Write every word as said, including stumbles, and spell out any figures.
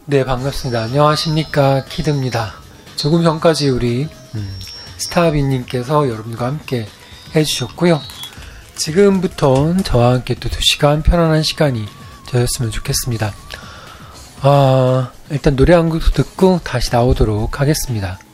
네, 반갑습니다. 안녕하십니까, 키드입니다. 조금 전까지 우리 음, 스타비님께서 여러분과 함께 해주셨고요. 지금부터는 저와 함께 또 두 시간 편안한 시간이 되었으면 좋겠습니다. 아, 일단 노래 한 곡 듣고 다시 나오도록 하겠습니다.